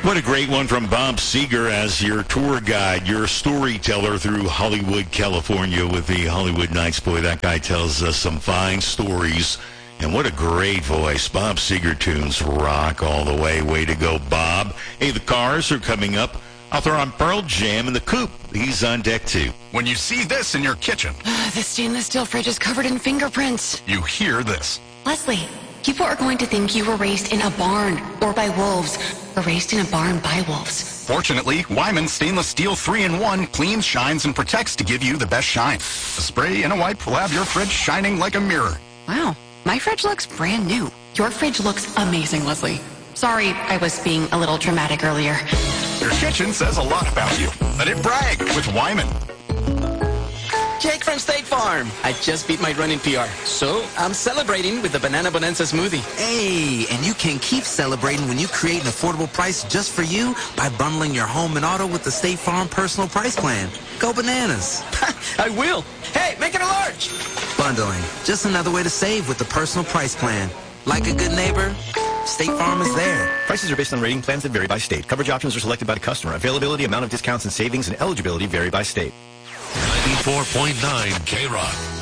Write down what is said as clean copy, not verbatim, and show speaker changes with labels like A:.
A: What a great one from Bob Seger as your tour guide, your storyteller through Hollywood, California with the Hollywood Nights. Boy, that guy tells us some fine stories. And what a great voice. Bob Seger tunes rock all the way. Way to go, Bob. Hey, the Cars are coming up. I'll throw on Pearl Jam in the Coupe. He's on deck, too.
B: When you see this in your kitchen,
C: The stainless steel fridge is covered in fingerprints.
B: you hear this.
C: Leslie, people are going to think you were raised in a barn or by wolves, or raised in a barn by wolves.
B: Fortunately, Wyman Stainless Steel 3-in-1 cleans, shines, and protects to give you the best shine. A spray and a wipe will have your fridge shining like a mirror.
C: Wow, my fridge looks brand new. Your fridge looks amazing, Leslie. Sorry, I was being a little dramatic earlier.
B: Your kitchen says a lot about you. Let it brag with Wyman.
D: Jake from State Farm. I just beat my running PR, so I'm celebrating with the Banana Bonanza smoothie.
E: Hey, and you can keep celebrating when you create an affordable price just for you by bundling your home and auto with the State Farm Personal Price Plan. Go bananas.
D: I will. Hey, make it a large.
E: Bundling, just another way to save with the Personal Price Plan. Like a good neighbor, State Farm is there.
F: Prices are based on rating plans that vary by state. Coverage options are selected by the customer. Availability, amount of discounts and savings, and eligibility vary by state.
G: 94.9 K-Rock.